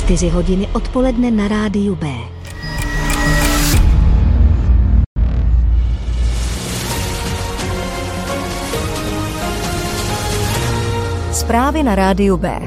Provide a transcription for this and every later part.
4 hodiny odpoledne na rádiu B. Zprávy na rádiu B.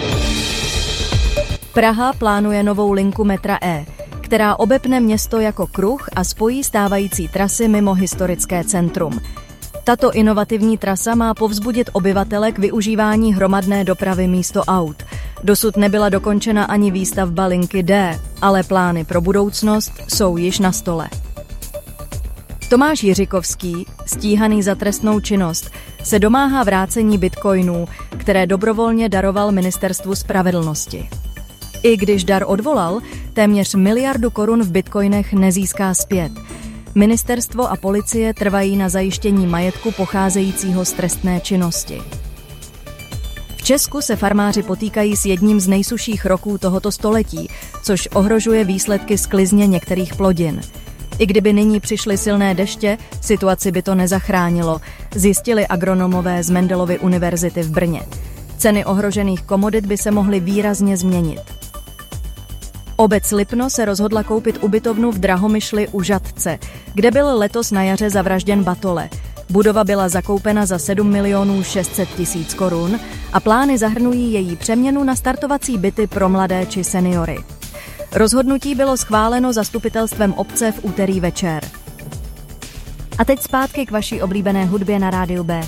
Praha plánuje novou linku metra E, která obepne město jako kruh a spojí stávající trasy mimo historické centrum. Tato inovativní trasa má povzbudit obyvatele k využívání hromadné dopravy místo aut. Dosud nebyla dokončena ani výstavba linky D, ale plány pro budoucnost jsou již na stole. Tomáš Jiřikovský, stíhaný za trestnou činnost, se domáhá vrácení bitcoinů, které dobrovolně daroval Ministerstvu spravedlnosti. I když dar odvolal, téměř 1 miliardu korun v bitcoinech nezíská zpět. Ministerstvo a policie trvají na zajištění majetku pocházejícího z trestné činnosti. V Česku se farmáři potýkají s jedním z nejsušších roků tohoto století, což ohrožuje výsledky sklizně některých plodin. I kdyby nyní přišly silné deště, situaci by to nezachránilo, zjistili agronomové z Mendelovy univerzity v Brně. Ceny ohrožených komodit by se mohly výrazně změnit. Obec Lipno se rozhodla koupit ubytovnu v Drahomyšli u Žatce, kde byl letos na jaře zavražděn Batole. Budova byla zakoupena za 7 600 000 korun a plány zahrnují její přeměnu na startovací byty pro mladé či seniory. Rozhodnutí bylo schváleno zastupitelstvem obce v úterý večer. A teď zpátky k vaší oblíbené hudbě na rádiu B.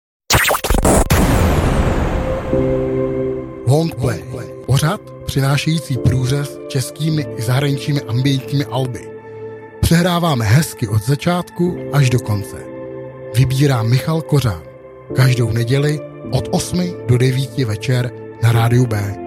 Longplay. Pořad přinášející průřez českými i zahraničními ambientními alby. Přehráváme hezky od začátku až do konce. Vybírá Michal Kořán. Každou neděli od 8 do 9 večer na rádiu B.